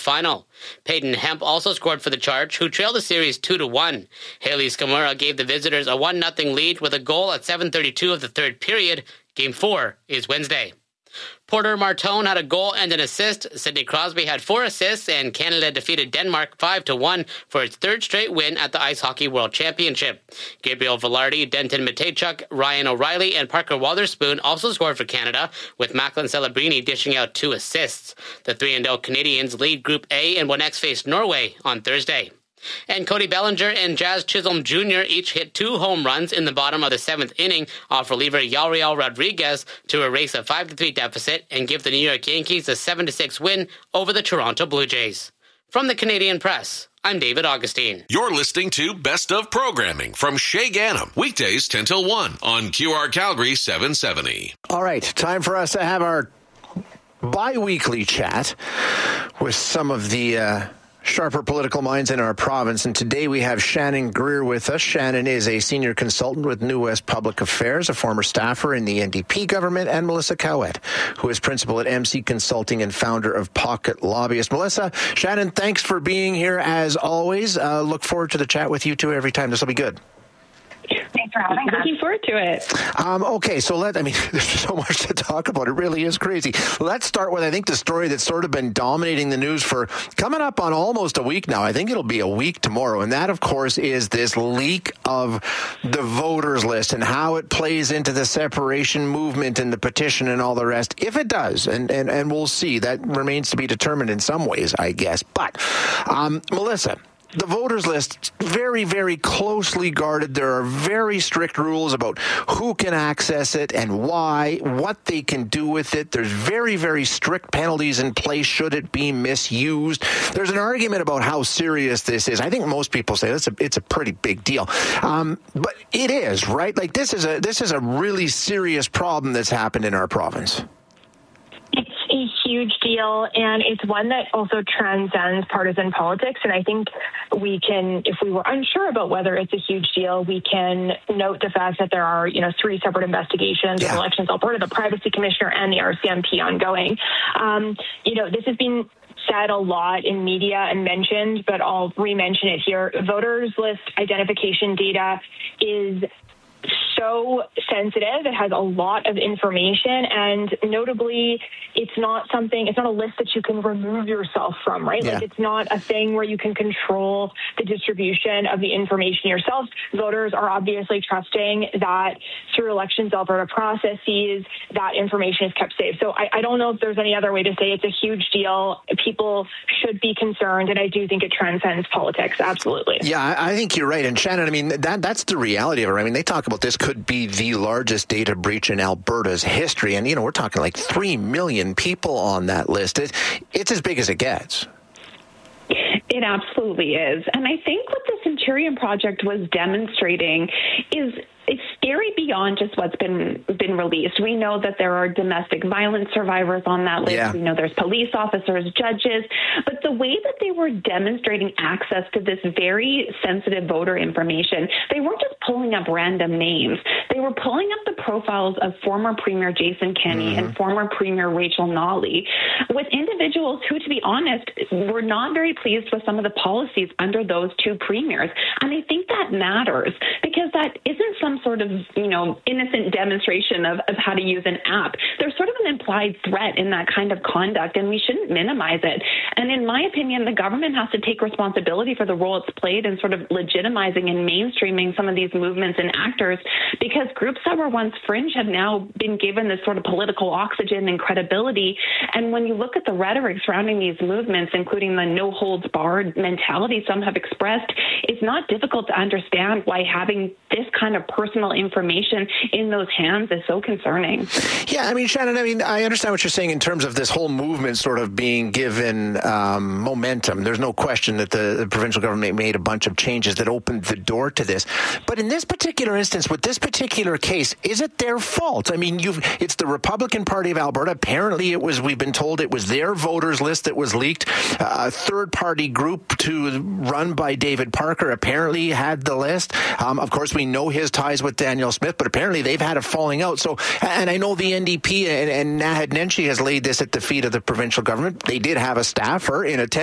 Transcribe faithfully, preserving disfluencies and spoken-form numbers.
final. Peyton Hemp also scored for the Charge, who trailed the series two to one. Haley Skamura gave the visitors a one nothing lead with a goal at seven thirty-two of the third period. Game four is Wednesday. Porter Martone had a goal and an assist. Sidney Crosby had four assists, and Canada defeated Denmark five to one for its third straight win at the Ice Hockey World Championship. Gabriel Velarde, Denton Mateychuk, Ryan O'Reilly, and Parker Wotherspoon also scored for Canada, with Macklin Celebrini dishing out two assists. The three and oh Canadians lead Group A and will next face Norway on Thursday. And Cody Bellinger and Jazz Chisholm Junior each hit two home runs in the bottom of the seventh inning off reliever Yariel Rodriguez to erase a five to three deficit and give the New York Yankees a seven to six win over the Toronto Blue Jays. From the Canadian Press, I'm David Augustine. You're listening to Best of Programming from Shay Gannam, weekdays ten till one on Q R Calgary seven seventy. All right, time for us to have our bi-weekly chat with some of the Uh sharper political minds in our province, and today we have Shannon Greer with us. Shannon is a senior consultant with New West Public Affairs, a former staffer in the N D P government, and Melissa Cowett, who is principal at M C Consulting and founder of Pocket Lobbyist. Melissa, Shannon, thanks for being here as always. Uh, look forward to the chat with you two every time. This will be good. Thanks for having us. Looking forward to it. Um, okay, so let, I mean, there's so much to talk about. It really is crazy. Let's start with, I think, the story that's sort of been dominating the news for coming up on almost a week now. I think it'll be a week tomorrow. And that, of course, is this leak of the voters list and how it plays into the separation movement and the petition and all the rest. If it does, and, and, and we'll see, that remains to be determined in some ways, I guess. But, um, Melissa, the voters list, very, very closely guarded. There are very strict rules about who can access it and why, what they can do with it. There's very, very strict penalties in place should it be misused. There's an argument about how serious this is. I think most people say it's a, it's a pretty big deal. Um, but it is, right? Like this is a, this is a really serious problem that's happened in our province. It's a huge deal, and it's one that also transcends partisan politics. And I think we can, if we were unsure about whether it's a huge deal, we can note the fact that there are, you know, three separate investigations yeah. in Elections Alberta, the Privacy Commissioner and the R C M P ongoing. Um, you know, this has been said a lot in media and mentioned, but I'll re-mention it here. Voters list identification data is so sensitive. It has a lot of information, and notably, it's not something, it's not a list that you can remove yourself from, right? Yeah. Like, it's not a thing where you can control the distribution of the information yourself. Voters are obviously trusting that through Elections Alberta processes, that information is kept safe. So I, I don't know if there's any other way to say it's a huge deal. People should be concerned, and I do think it transcends politics, absolutely. Yeah, I, I think you're right. And Shannon, I mean, that that's the reality of it. I mean, they talk about this could be the largest data breach in Alberta's history. And, you know, we're talking like three million people on that list. It, it's as big as it gets. It absolutely is. And I think what the Centurion Project was demonstrating is it's scary beyond just what's been been released. We know that there are domestic violence survivors on that list. Yeah. We know there's police officers, judges. But the way that they were demonstrating access to this very sensitive voter information, they weren't just pulling up random names. They were pulling up the profiles of former Premier Jason Kenney mm-hmm. and former Premier Rachel Notley, with individuals who, to be honest, were not very pleased with some of the policies under those two premiers. And I think that matters because that isn't some sort of, you know, innocent demonstration of, of how to use an app. There's sort of an implied threat in that kind of conduct, and we shouldn't minimize it. And in my opinion, the government has to take responsibility for the role it's played in sort of legitimizing and mainstreaming some of these movements and actors, because groups that were once fringe have now been given this sort of political oxygen and credibility. And when you look at the rhetoric surrounding these movements, including the no-holds-barred mentality some have expressed, it's not difficult to understand why having this kind of personal information in those hands is so concerning. Yeah, I mean, Shannon, I mean, I understand what you're saying in terms of this whole movement sort of being given um, momentum. There's no question that the, the provincial government made a bunch of changes that opened the door to this. But in this particular instance, with this particular case, is it their fault? I mean, you've it's the Republican Party of Alberta. Apparently, it was, we've been told it was their voters list that was leaked. Uh, a third-party group to run by David Parker apparently had the list. Um, of course, we know his ties with Danielle Smith, but apparently they've had a falling out. So, and I know the N D P and, and Naheed Nenshi has laid this at the feet of the provincial government. They did have a staffer in attendance